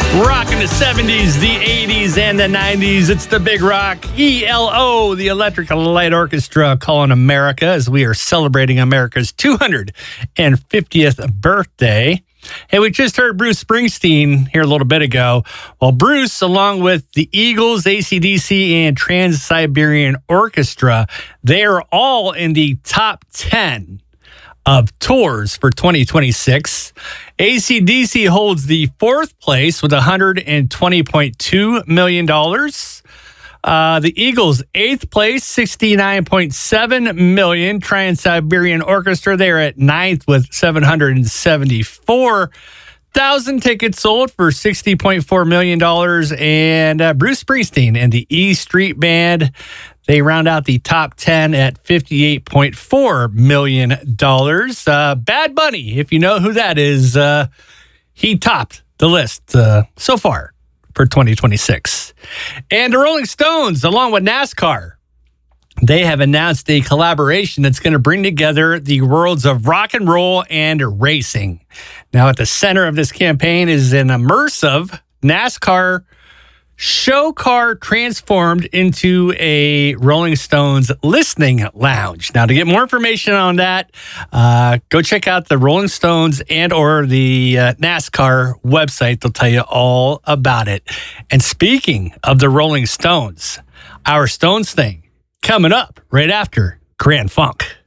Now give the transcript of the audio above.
Rock in the 70s, the 80s, and the 90s. It's the Big Rock ELO, the Electric Light Orchestra, calling America as we are celebrating America's 250th birthday. Hey, we just heard Bruce Springsteen here a little bit ago. Well, Bruce, along with the Eagles, AC/DC, and Trans-Siberian Orchestra, they are all in the top 10 of tours for 2026. AC/DC holds the fourth place with $120.2 million. The Eagles, eighth place, $69.7 million. Trans-Siberian Orchestra, they're at ninth with 774,000 tickets sold for $60.4 million. And Bruce Springsteen and the E Street Band, they round out the top 10 at $58.4 million. Bad Bunny, if you know who that is, he topped the list so far for 2026. And the Rolling Stones, along with NASCAR, they have announced a collaboration that's going to bring together the worlds of rock and roll and racing. Now, at the center of this campaign is an immersive NASCAR show car transformed into a Rolling Stones listening lounge. Now, to get more information on that, go check out the Rolling Stones and or the NASCAR website. They'll tell you all about it. And speaking of the Rolling Stones, our Stones thing coming up right after Grand Funk.